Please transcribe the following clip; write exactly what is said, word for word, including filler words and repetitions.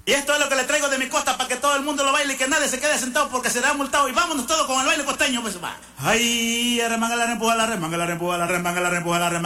Y esto es lo que le traigo de mi costa para que todo el mundo lo baile y que nadie se quede sentado porque será multado. Y vámonos todos con el baile costeño, pues va. Ay, remanga la rempuja, la remanga la rempuja, la remanga la rempuja, la remanga.